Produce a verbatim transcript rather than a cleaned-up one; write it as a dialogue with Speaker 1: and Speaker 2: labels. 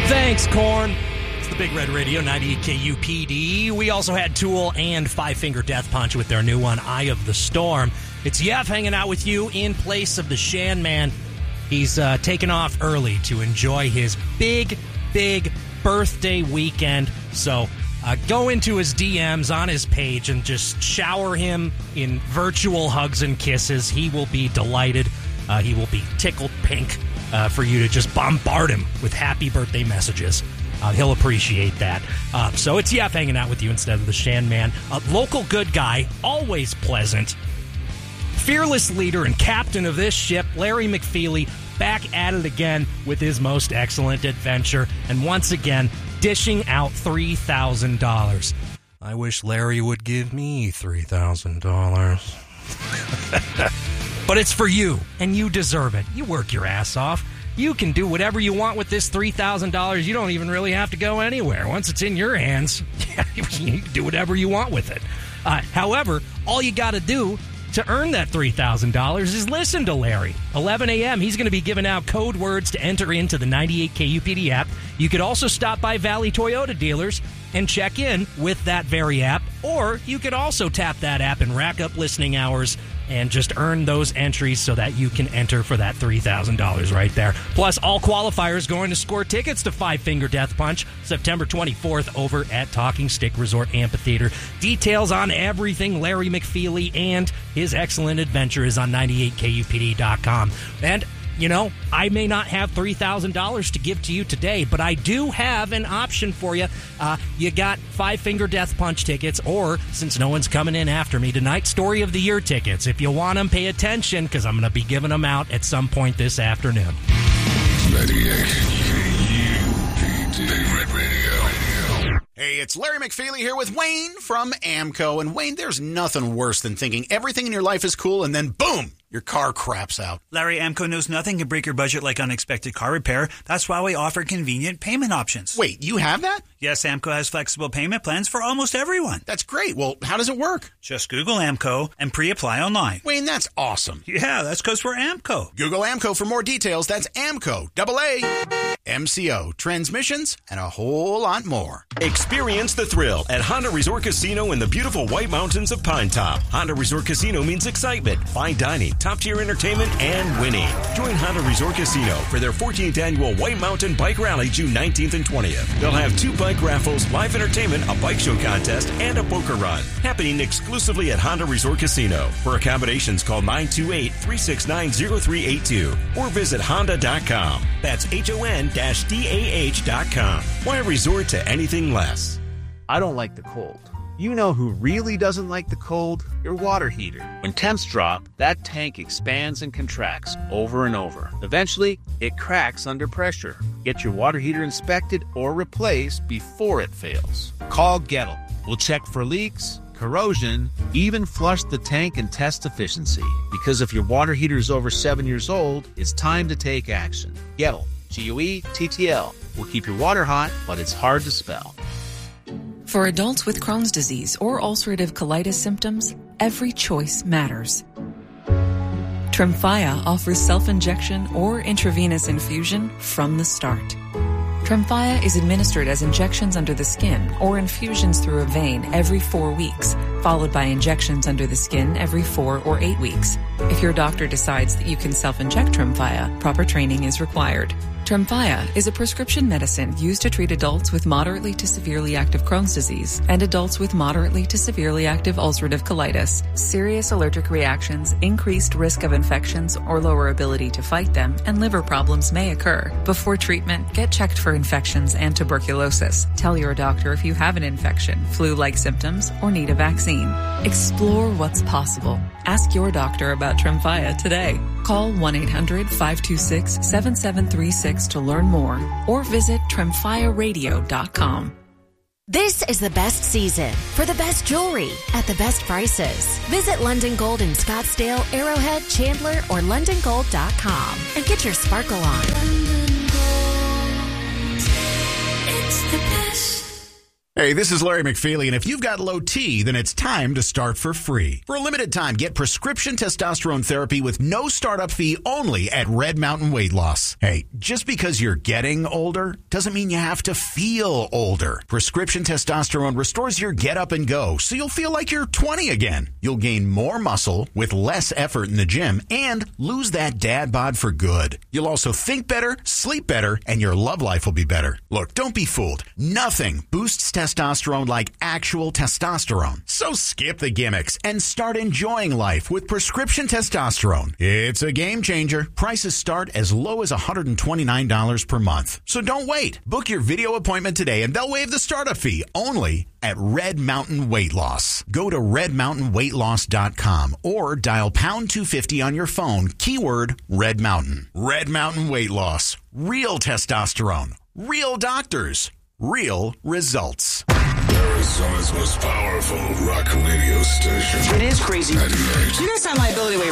Speaker 1: Thanks, Korn. It's the Big Red Radio, ninety-eight K U P D. We also had Tool and Five Finger Death Punch with their new one, Eye of the Storm. It's Yev hanging out with you in place of the Shan Man. He's uh, taken off early to enjoy his big, big birthday weekend. So uh, go into his D Ms on his page and just shower him in virtual hugs and kisses. He will be delighted. Uh, he will be tickled pink uh, for you to just bombard him with happy birthday messages. Uh, he'll appreciate that. Uh, so it's Yev hanging out with you instead of the Shan Man. A local good guy, always pleasant. Fearless leader and captain of this ship, Larry McFeely, back at it again with his most excellent adventure. And once again, dishing out three thousand dollars. I wish Larry would give me three thousand dollars. But it's for you, and you deserve it. You work your ass off. You can do whatever you want with this three thousand dollars. You don't even really have to go anywhere. Once it's in your hands, you can do whatever you want with it. Uh, however, all you got to do to earn that three thousand dollars is listen to Larry. eleven a.m., he's going to be giving out code words to enter into the ninety-eight K U P D app. You could also stop by Valley Toyota dealers and check in with that very app, or you could also tap that app and rack up listening hours and just earn those entries so that you can enter for that three thousand dollars right there. Plus, all qualifiers going to score tickets to Five Finger Death Punch September twenty-fourth over at Talking Stick Resort Amphitheater. Details on everything Larry McFeely and his excellent adventure is on ninety-eight K U P D dot com. And you know, I may not have three thousand dollars to give to you today, but I do have an option for you. Uh, you got Five Finger Death Punch tickets, or, since no one's coming in after me tonight, Story of the Year tickets. If you want them, pay attention, because I'm going to be giving them out at some point this afternoon.
Speaker 2: ninety-eight K U P D Big Red Radio.
Speaker 3: Hey, it's Larry McFeely here with Wayne from AMCO. And Wayne, there's nothing worse than thinking everything in your life is cool and then boom, your car craps out.
Speaker 4: Larry, AMCO knows nothing can break your budget like unexpected car repair. That's why we offer convenient payment options.
Speaker 3: Wait, you have that?
Speaker 4: Yes, AMCO has flexible payment plans for almost everyone.
Speaker 3: That's great. Well, how does it work?
Speaker 4: Just Google AMCO and pre-apply online.
Speaker 3: Wayne, that's awesome.
Speaker 4: Yeah, that's because we're AMCO.
Speaker 3: Google AMCO for more details. That's AMCO, double A, M C O, transmissions, and a whole lot more.
Speaker 5: Experience the thrill at Honda Resort Casino in the beautiful White Mountains of Pine Top. Honda Resort Casino means excitement, fine dining, top-tier entertainment, and winning. Join Honda Resort Casino for their fourteenth annual White Mountain Bike Rally, June nineteenth and twentieth. They'll have two bike raffles, live entertainment, a bike show contest, and a poker run, happening exclusively at Honda Resort Casino. For accommodations, call nine two eight, three six nine, zero three eight two or visit honda dot com. That's H O N D A H dot com. Why resort to anything less?
Speaker 6: I don't like the cold. You know who really doesn't like the cold? Your water heater. When temps drop, that tank expands and contracts over and over. Eventually, it cracks under pressure. Get your water heater inspected or replaced before it fails. Call Gettle. We'll check for leaks, corrosion, even flush the tank and test efficiency. Because if your water heater is over seven years old, it's time to take action. Gettle. G U E T T L. We'll keep your water hot, but it's hard to spell.
Speaker 7: For adults with Crohn's disease or ulcerative colitis symptoms, every choice matters. Tremfya offers self-injection or intravenous infusion from the start. Tremfya is administered as injections under the skin or infusions through a vein every four weeks, followed by injections under the skin every four or eight weeks. If your doctor decides that you can self-inject Tremfya, proper training is required. Tremfya is a prescription medicine used to treat adults with moderately to severely active Crohn's disease and adults with moderately to severely active ulcerative colitis. Serious allergic reactions, increased risk of infections or lower ability to fight them, and liver problems may occur. Before treatment, get checked for infections and tuberculosis. Tell your doctor if you have an infection, flu-like symptoms, or need a vaccine. Explore what's possible. Ask your doctor about Tremfya today. Call one eight hundred, five two six, seven seven three six to learn more or visit tremfya radio dot com.
Speaker 8: This is the best season for the best jewelry at the best prices. Visit London Gold in Scottsdale, Arrowhead, Chandler, or london gold dot com and get your sparkle on. London Gold. It's the best.
Speaker 3: Hey, this is Larry McFeely, and if you've got low T, then it's time to start for free. For a limited time, get prescription testosterone therapy with no startup fee only at Red Mountain Weight Loss. Hey, just because you're getting older doesn't mean you have to feel older. Prescription testosterone restores your get up and go, so you'll feel like you're twenty again. You'll gain more muscle with less effort in the gym and lose that dad bod for good. You'll also think better, sleep better, and your love life will be better. Look, don't be fooled. Nothing boosts testosterone testosterone like actual testosterone. So skip the gimmicks and start enjoying life with prescription testosterone. It's a game changer. Prices start as low as one hundred twenty-nine dollars per month. So don't wait. Book your video appointment today and they'll waive the startup fee only at Red Mountain Weight Loss. Go to red mountain weight loss dot com or dial pound two fifty on your phone, keyword Red Mountain. Red Mountain Weight Loss. Real testosterone. Real doctors. Real results.
Speaker 2: Arizona's most powerful rock radio station.
Speaker 9: It is crazy.
Speaker 2: ninety-eight.
Speaker 9: You guys sound liability way